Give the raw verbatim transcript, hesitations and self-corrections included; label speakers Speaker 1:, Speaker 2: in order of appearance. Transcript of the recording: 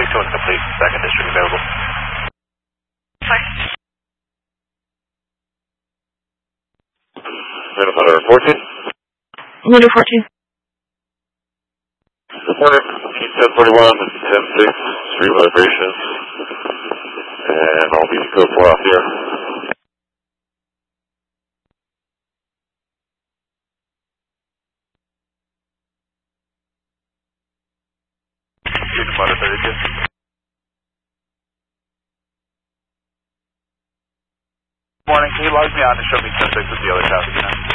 Speaker 1: two is complete, second district available.
Speaker 2: Sorry.
Speaker 3: Minnesota fourteen.
Speaker 2: Minnesota fourteen.
Speaker 3: Good morning, Team ten forty-one, ten six, three vibrations, and I'll be code four off here.
Speaker 1: Unit Motor thirty-two. Morning, can you log me on and show me ten six with the other traffic unit?